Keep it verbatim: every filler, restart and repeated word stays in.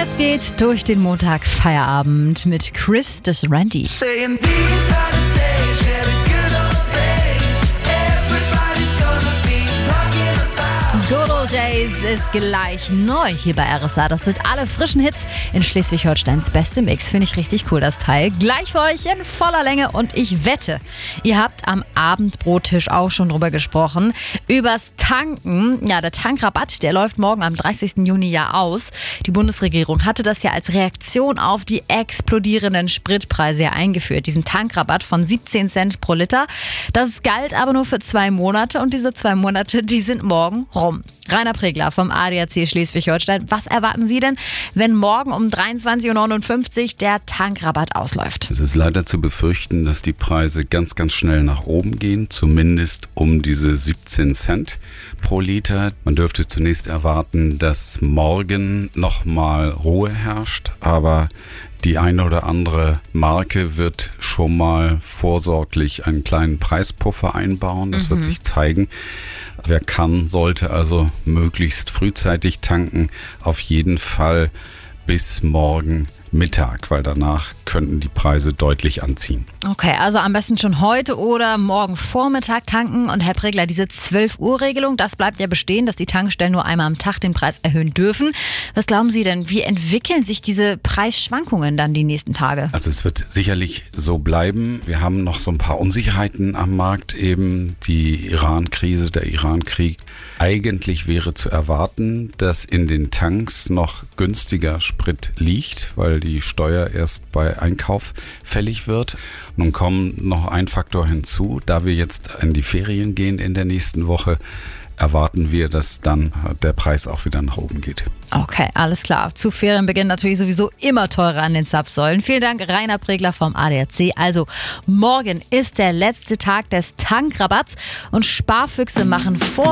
Es geht durch den Montag Feierabend mit Chris des Randy. Good Old Days ist gleich neu hier bei R S A. Das sind alle frischen Hits in Schleswig-Holsteins beste Mix. Finde ich richtig cool, das Teil. Gleich für euch in voller Länge und ich wette, ihr habt am Abendbrottisch auch schon drüber gesprochen. Übers Tanken. Ja, der Tankrabatt, der läuft morgen am dreißigsten Juni ja aus. Die Bundesregierung hatte das ja als Reaktion auf die explodierenden Spritpreise ja eingeführt. Diesen Tankrabatt von siebzehn Cent pro Liter. Das galt aber nur für zwei Monate und diese zwei Monate, die sind morgen rum. Rainer Pregler vom A D A C Schleswig-Holstein. Was erwarten Sie denn, wenn morgen um dreiundzwanzig Uhr neunundfünfzig der Tankrabatt ausläuft? Es ist leider zu befürchten, dass die Preise ganz, ganz schnell nach oben gehen, zumindest um diese siebzehn Cent pro Liter. Man dürfte zunächst erwarten, dass morgen nochmal Ruhe herrscht, aber die eine oder andere Marke wird schon mal vorsorglich einen kleinen Preispuffer einbauen. Das mhm. wird sich zeigen. Wer kann, sollte also möglichst frühzeitig tanken. Auf jeden Fall bis morgen Mittag, weil danach könnten die Preise deutlich anziehen. Okay, also am besten schon heute oder morgen Vormittag tanken. Und Herr Pregler, diese zwölf Uhr Regelung, das bleibt ja bestehen, dass die Tankstellen nur einmal am Tag den Preis erhöhen dürfen. Was glauben Sie denn, wie entwickeln sich diese Preisschwankungen dann die nächsten Tage? Also es wird sicherlich so bleiben. Wir haben noch so ein paar Unsicherheiten am Markt, eben die Iran-Krise, der Iran-Krieg. Eigentlich wäre zu erwarten, dass in den Tanks noch günstiger Sprit liegt, weil die Steuer erst bei Einkauf fällig wird. Nun kommt noch ein Faktor hinzu, da wir jetzt in die Ferien gehen in der nächsten Woche, erwarten wir, dass dann der Preis auch wieder nach oben geht. Okay, alles klar. Zu Ferienbeginn natürlich sowieso immer teurer an den Zapfsäulen. Vielen Dank, Rainer Pregler vom A D A C. Also, morgen ist der letzte Tag des Tankrabatts und Sparfüchse machen vor